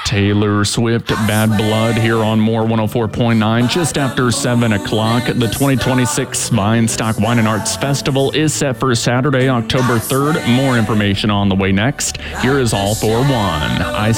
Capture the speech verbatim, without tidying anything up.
Taylor Swift, Bad Blood here on More one oh four point nine just after seven o'clock. The twenty twenty-six Vinestock Wine and Arts Festival is set for Saturday, October third. More information on the way next. Here is All for One. I